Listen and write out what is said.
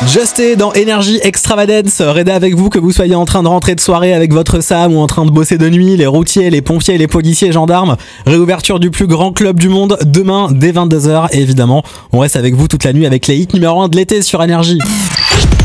Justé dans Énergie Extravagance, Reda avec vous, que vous soyez en train de rentrer de soirée avec votre Sam ou en train de bosser de nuit, les routiers, les pompiers, les policiers, gendarmes. Réouverture du plus grand club du monde demain dès 22h et évidemment on reste avec vous toute la nuit avec les hits numéro 1 de l'été sur Énergie.